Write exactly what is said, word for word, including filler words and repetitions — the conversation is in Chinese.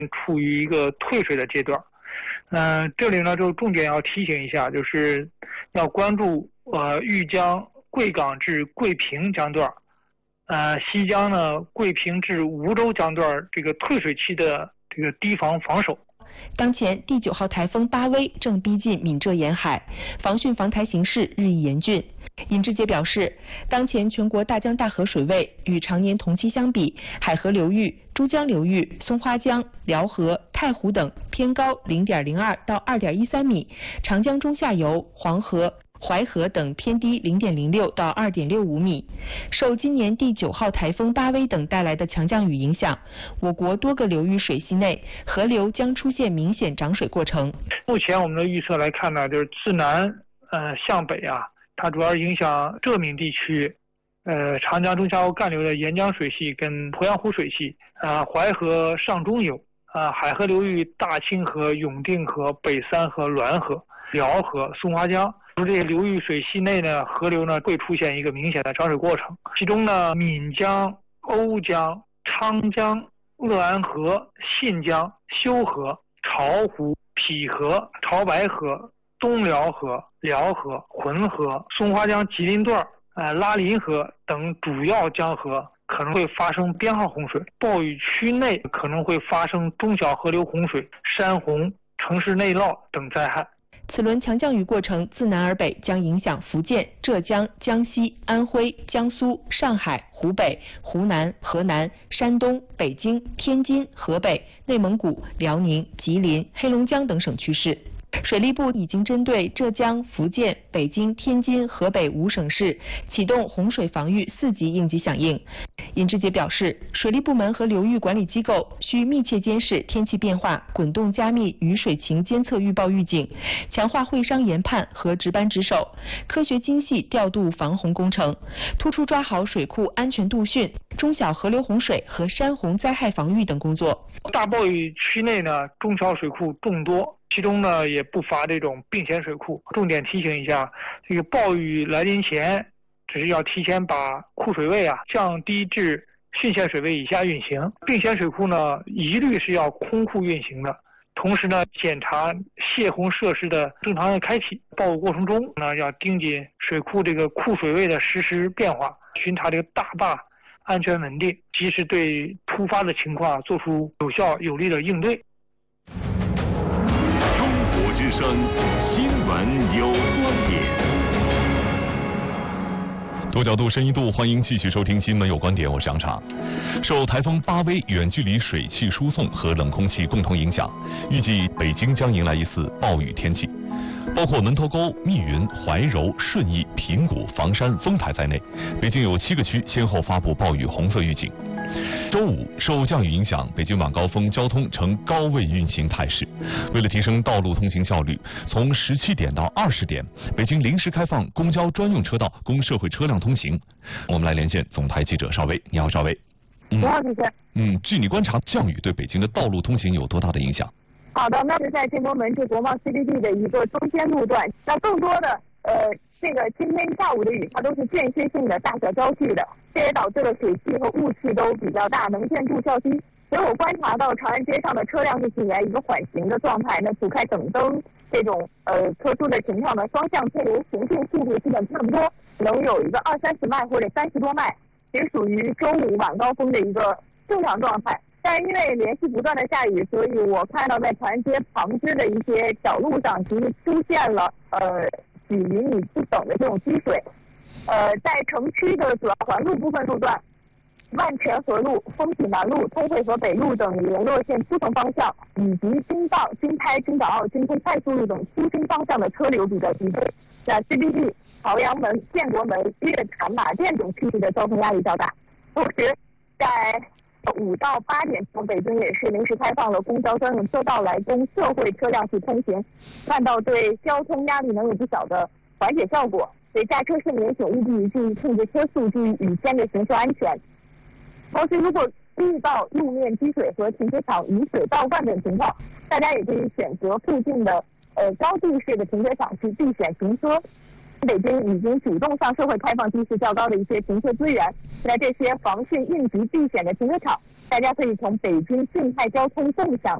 处于一个退水的阶段。嗯、呃，这里呢就重点要提醒一下，就是要关注呃豫江贵港至贵平江段，呃西江呢贵平至梧州江段这个退水期的这个堤防防守。 当前第九号台风巴威正逼近闽浙沿海，防汛防台形势日益严峻。尹志杰表示，当前全国大江大河水位与常年同期相比，海河流域、珠江流域、松花江、辽河、太湖等偏高 零点零二 到 二点一三米，长江中下游、黄河、淮河等偏低 零点零六 到 二点六五米。受今年第九号台风巴威等带来的强降雨影响，我国多个流域水系内河流将出现明显涨水过程。 目前我们的预测来看呢，就是自南呃向北啊，它主要影响浙闽地区，呃长江中下游干流的沿江水系跟鄱阳湖水系，啊淮河上中游，啊海河流域大清河、永定河、北三河、滦河、辽河、松花江。这些流域水系内呢，河流呢会出现一个明显的涨水过程。其中呢，闽江、瓯江、昌江、鄂安河、信江、修河、巢湖、陂河、潮白河、东辽河、辽河、浑河、松花江吉林段、呃拉林河等主要江河可能会发生编号洪水。暴雨区内可能会发生中小河流洪水、山洪、城市内涝等灾害。 此轮强降雨过程自南而北将影响福建、浙江、江西、安徽、江苏、上海、湖北、湖南、河南、山东、北京、天津、河北、内蒙古、辽宁、吉林、黑龙江等省区市。水利部已经针对浙江、福建、北京、天津、河北五省市启动洪水防御四级应急响应。尹志杰表示，水利部门和流域管理机构需密切监视天气变化，滚动加密雨水情监测预报预警，强化会商研判和值班值守，科学精细调度防洪工程，突出抓好水库安全度汛、中小河流洪水和山洪灾害防御等工作。 大暴雨区内呢，中小水库众多，其中呢也不乏这种并线水库。重点提醒一下，这个暴雨来临前，只是要提前把库水位啊降低至汛线水位以下运行。并线水库呢，一律是要空库运行的。同时呢，检查泄洪设施的正常的开启。暴雨过程中呢，要盯紧水库这个库水位的实时变化，巡查这个大坝安全稳定，及时对突发的情况做出有效有力的应对。 中国之声新闻有观点。多角度、深一度，欢迎继续收听新闻有观点，我是杨茶。受台风巴威远距离水汽输送和冷空气共同影响，预计北京将迎来一次暴雨天气。包括门头沟、密云、怀柔、顺义、平谷、房山、丰台在内，北京有七个区先后发布暴雨红色预警。周五受降雨影响，北京晚高峰交通呈高位运行态势。为了提升道路通行效率，从十七点到二十点，北京临时开放公交专用车道供社会车辆通行。我们来连线总台记者邵薇，你好，邵薇。 你好，主持人。 嗯，据你观察，降雨对北京的道路通行有多大的影响？ 好的，那是在建国门至国贸 C B D 的一个中间路段，那更多的呃，这个今天下午的雨，它都是间歇性的大小交替的，这也导致了水汽和雾气都比较大，能见度较低。所以我观察到长安街上的车辆是处在一个缓行的状态，那除开等灯这种呃特殊的情况呢，双向车流行进速度基本差不多，能有一个二三十迈或者三十多迈，也属于周五晚高峰的一个正常状态。但因为连续不断的下雨，所以我看到在长安街旁支的一些小路上，其实出现了呃几厘米不等的这种积水。呃，在城区的主要环路部分路段，万泉河路、丰体南路、通惠河北路等联络线出城方向，以及京藏、京开、京港澳、京通快速路等出京方向的车流比较集中。在 C B D、朝阳门、建国门、月坛、马甸等区域的交通压力较大。同时，在五到八点钟，北京也是临时开放了公交专用车道来供社会车辆去通行，看到对交通压力能有不小的缓解效果。所以驾车市民请务必注意控制车速，注意雨天的行车安全。同时，如果遇到路面积水和停车场雨水倒灌等情况，大家也可以选择附近的呃高地式的停车场去避险行车。 北京已经主动向社会开放地势较高的一些停车资源，在这些防汛应急避险的停车场，大家可以从北京静态交通纵享